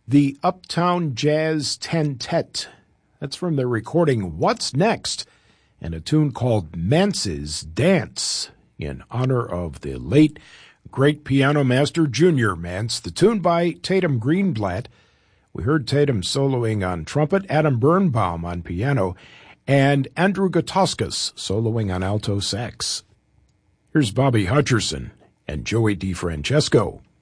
the Uptown Jazz Tentet. That's from their recording What's Next, and a tune called Mance's Dance in honor of the late great piano master Junior Mance. The tune by Tatum Greenblatt. We heard Tatum soloing on trumpet, Adam Birnbaum on piano, and Andrew Gutowskis soloing on alto sax. Here's Bobby Hutcherson and Joey DeFrancesco.